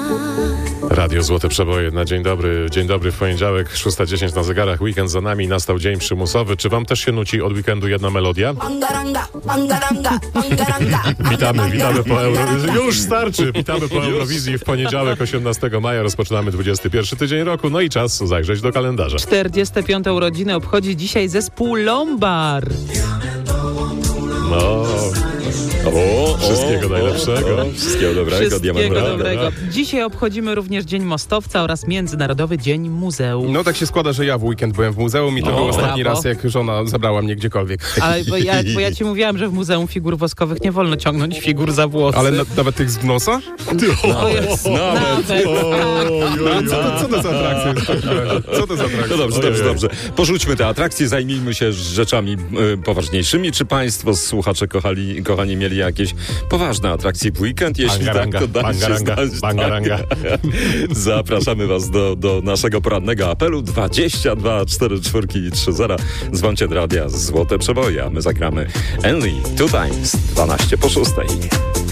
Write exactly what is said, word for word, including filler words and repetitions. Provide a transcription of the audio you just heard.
Radio Złote Przeboje na dzień dobry. Dzień dobry w poniedziałek, szósta dziesięć na zegarach. Weekend za nami, nastał dzień przymusowy. Czy wam też się nuci od weekendu jedna melodia? Witamy, witamy po Eurowizji. Już starczy! Witamy po Eurowizji w poniedziałek, osiemnastego maja. Rozpoczynamy dwudziesty pierwszy tydzień roku. No i czas zajrzeć do kalendarza. czterdzieste piąte urodziny obchodzi dzisiaj zespół Lombard. No... O, Wszystkiego o, najlepszego. O, o, wszystkiego dobrego. Wszystkiego dobrego. Tak. Dzisiaj obchodzimy również Dzień Mostowca oraz Międzynarodowy Dzień Muzeum. No tak się składa, że ja w weekend byłem w muzeum i to O, był ostatni brawo. raz, jak żona zabrała mnie gdziekolwiek. Ale bo ja, bo ja ci mówiłam, że w Muzeum Figur Woskowych nie wolno ciągnąć figur za włosy. Ale na, nawet tych z nosa? To jest Nawet. nawet. A co to, co to za atrakcja jest w takim razie? Co to za atrakcja? No dobrze, Ojej. dobrze, dobrze. Porzućmy te atrakcje, zajmijmy się rzeczami y, poważniejszymi. Czy państwo, słuchacze, kochali, kochani, mieli jakieś poważne atrakcje w weekend? Jeśli Bangaranga, tak, to dajcie bangaranga, znać. bangaranga. Tak. Zapraszamy was do, do naszego porannego apelu dwadzieścia dwa cztery cztery i trzy zero. Dzwońcie do radia Złote Przeboje, a my zagramy Only Two Times dwanaście po szóstej.